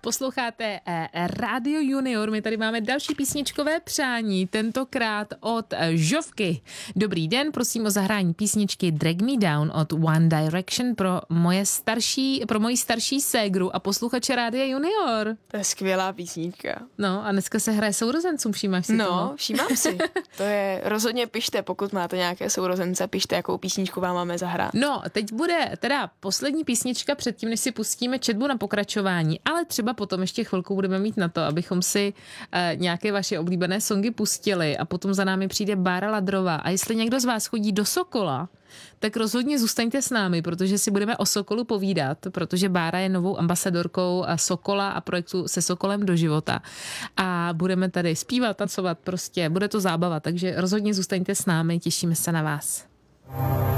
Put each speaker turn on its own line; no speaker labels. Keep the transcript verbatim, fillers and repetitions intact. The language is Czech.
Posloucháte Rádio Junior, my tady máme další písničkové přání, tentokrát od Žovky. Dobrý den, prosím o zahrání písničky Drag Me Down od One Direction pro moje starší, pro moji starší ségru a posluchače Rádia Junior.
To je skvělá písnička.
No a dneska se hraje sourozencům, všímáš si
No,
toho?
všímám si. To je, rozhodně pište, pokud máte nějaké sourozence, pište, jakou písničku vám máme zahrát.
No, teď bude teda poslední písnička předtím, než si pustíme četbu na pokračování, ale třeba potom ještě chvilku budeme mít na to, abychom si uh, nějaké vaše oblíbené songy pustili a potom za námi přijde Bára Ladrová. A jestli někdo z vás chodí do Sokola, tak rozhodně zůstaňte s námi, protože si budeme o Sokolu povídat, protože Bára je novou ambasadorkou Sokola a projektu Se Sokolem do života. A budeme tady zpívat, tancovat, prostě bude to zábava, takže rozhodně zůstaňte s námi, těšíme se na vás.